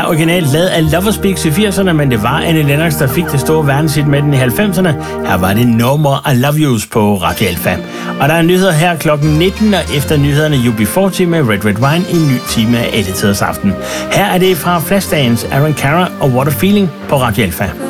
originalt lavet af Lovers Speaks i 80'erne, men det var Annie Lennox, der fik det store verdenshit med den i 90'erne. Her var det No More I Love Yous på Radio Alfa. Og der er nyheder her klokken 19, og efter nyhederne UB40 med Red Red Wine i en ny time af Alletiders Aften. Her er det fra Flashdance, Aaron Carter og What a Feeling på Radio Alfa.